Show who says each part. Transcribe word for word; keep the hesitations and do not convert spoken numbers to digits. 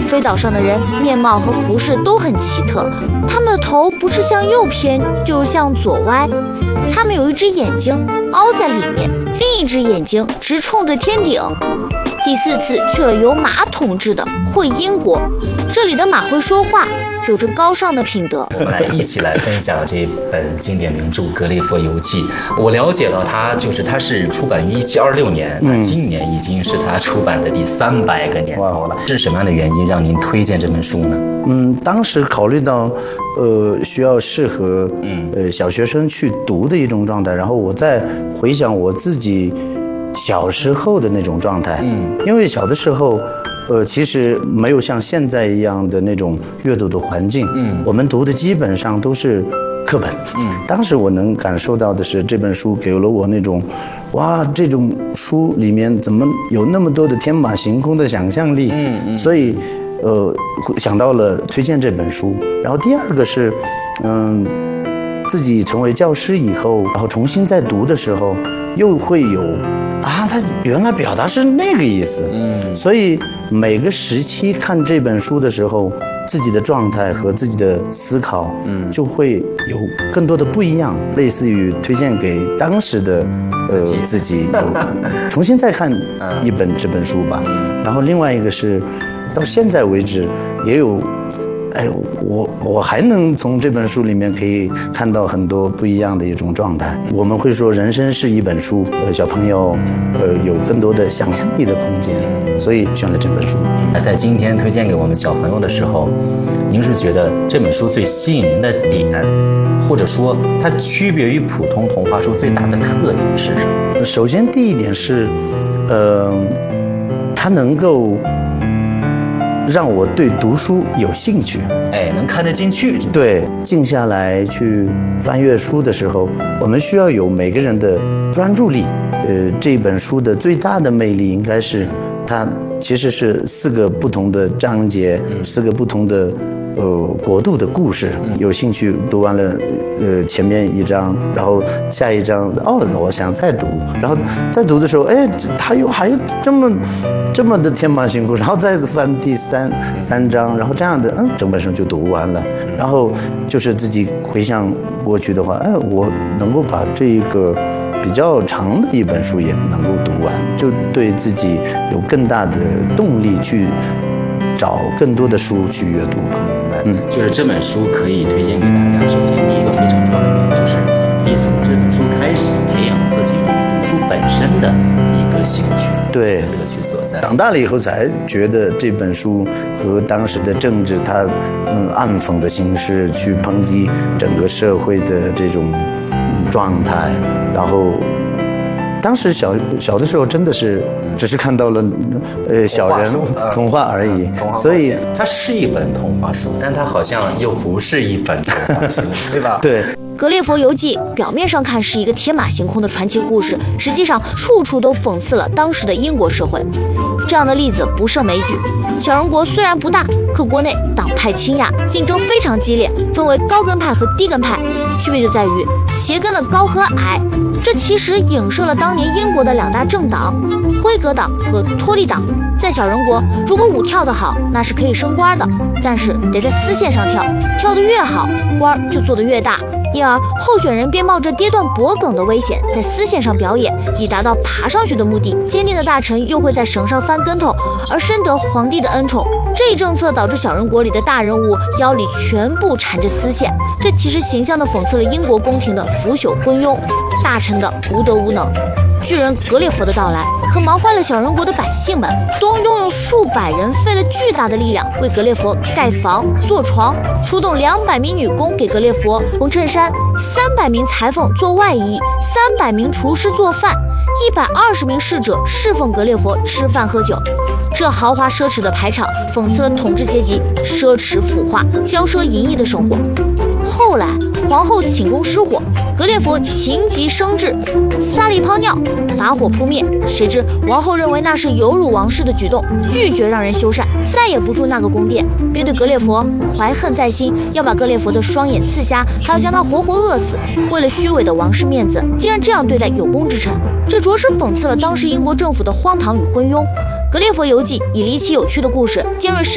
Speaker 1: 飞岛上的人面貌和服饰都很奇特，他们的头不是向右偏，就是向左歪。他们有一只眼睛凹在里面，另一只眼睛直冲着天顶。第四次去了由马统治的会阴国，这里的马会说话，有着高尚的品德。
Speaker 2: 我们来一起来分享这本经典名著《格列佛游记》。我了解到它就是它是出版于一七二六年，那、嗯、今年已经是它出版的第三百个年头了。是什么样的原因让您推荐这本书呢？
Speaker 3: 嗯，当时考虑到呃需要适合呃小学生去读的一种状态，然后我再回想我自己小时候的那种状态，嗯，因为小的时候。呃，其实没有像现在一样的那种阅读的环境，嗯，我们读的基本上都是课本，嗯，当时我能感受到的是这本书给了我那种，哇，这种书里面怎么有那么多的天马行空的想象力，嗯嗯，所以，呃，想到了推荐这本书。然后第二个是，嗯，自己成为教师以后，然后重新再读的时候，又会有。啊，他原来表达是那个意思，嗯，所以每个时期看这本书的时候，自己的状态和自己的思考，嗯，就会有更多的不一样，类似于推荐给当时的呃自己，重新再看一本这本书吧。然后另外一个是，到现在为止也有。哎，我我还能从这本书里面可以看到很多不一样的一种状态。我们会说，人生是一本书，呃，小朋友，呃，有更多的想象力的空间，所以选了这本书。
Speaker 2: 在今天推荐给我们小朋友的时候，您是觉得这本书最吸引您的点，或者说它区别于普通童话书最大的特点是什么？
Speaker 3: 首先，第一点是，呃，它能够。让我对读书有兴趣，
Speaker 2: 哎，能看得进去。
Speaker 3: 对，静下来去翻阅书的时候，我们需要有每个人的专注力。呃，这本书的最大的魅力应该是，它其实是四个不同的章节，嗯、四个不同的呃国度的故事。嗯、有兴趣读完了，呃，前面一章，然后下一章，哦，我想再读，然后再读的时候，哎，它又还有这么。这么的天马行空，然后再翻第三三章，然后这样的，嗯，整本书就读完了。然后就是自己回想过去的话，哎，我能够把这一个比较长的一本书也能够读完，就对自己有更大的动力去找更多的书去阅读。
Speaker 2: 嗯，就是这本书可以推荐给大家。首先，第一个非常重要的原因就是，可以从这本书开始培养自己对读书本身的一个兴趣。
Speaker 3: 对，
Speaker 2: 乐趣所在。
Speaker 3: 长大了以后才觉得这本书和当时的政治，它嗯暗讽的形式去抨击整个社会的这种嗯状态，然后当时小小的时候真的是只是看到了呃小人童话而已，
Speaker 2: 嗯、
Speaker 3: 所以
Speaker 2: 它是一本童话书，但它好像又不是一本童话书，对吧？
Speaker 3: 对。
Speaker 1: 《格列佛游记》表面上看是一个天马行空的传奇故事，实际上处处都讽刺了当时的英国社会。这样的例子不胜枚举。小人国虽然不大，可国内党派倾轧，竞争非常激烈，分为高跟派和低跟派，区别就在于鞋跟的高和矮。这其实影射了当年英国的两大政党——辉格党和托利党。在小人国，如果舞跳得好，那是可以升官的，但是得在丝线上跳，跳得越好，官就做得越大。因而，候选人便冒着跌断脖梗的危险，在丝线上表演，以达到爬上去的目的。坚定的大臣又会在绳上翻跟头，而深得皇帝的恩宠。这一政策导致小人国里的大人物腰里全部缠着丝线，这其实形象地讽刺了英国宫廷的腐朽昏庸，大臣的无德无能。巨人格列佛的到来可忙坏了小人国的百姓们，东拥有数百人费了巨大的力量为格列佛盖房做床，出动两百名女工给格列佛缝衬衫，三百名裁缝做外衣，三百名厨师做饭，一百二十名侍者侍奉格列佛吃饭喝酒。这豪华奢侈的排场讽刺了统治阶级奢侈腐化、骄奢淫逸的生活。后来皇后寝宫失火，格列佛情急生智，撒了一泡尿，把火扑灭。谁知王后认为那是有辱王室的举动，拒绝让人修缮，再也不住那个宫殿，便对格列佛怀恨在心，要把格列佛的双眼刺瞎，还要将他活活饿死。为了虚伪的王室面子，竟然这样对待有功之臣，这着实讽刺了当时英国政府的荒唐与昏庸。《格列佛游记》以离奇有趣的故事，尖锐深